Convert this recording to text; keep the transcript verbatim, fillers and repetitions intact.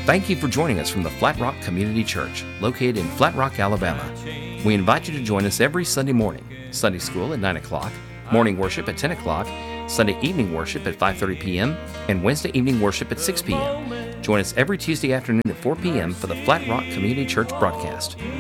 Thank you for joining us from the Flat Rock Community Church, located in Flat Rock, Alabama. We invite you to join us every Sunday morning, Sunday school at nine o'clock, morning worship at ten o'clock, Sunday evening worship at five thirty p.m., and Wednesday evening worship at six p.m. Join us every Tuesday afternoon at four p.m. for the Flat Rock Community Church broadcast.